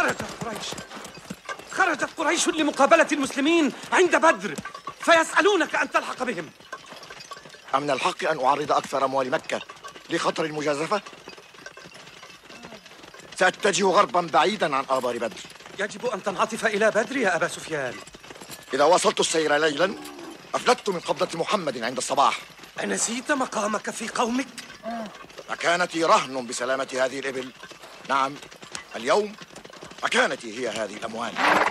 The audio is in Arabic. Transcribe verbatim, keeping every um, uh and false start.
خرجت قريش خرجت قريش لمقابلة المسلمين عند بدر، فيسألونك أن تلحق بهم. أمن الحق أن أعرض أكثر أموال مكة لخطر المجازفة؟ سأتجه غربا بعيدا عن آبار بدر. يجب أن تنعطف إلى بدر يا أبا سفيان. إذا وصلت السير ليلا أفلتت من قبضة محمد عند الصباح. أنسيت مقامك في قومك؟ مكانتي رهن بسلامة هذه الإبل. نعم، اليوم مكانتي هي هذه الأموال.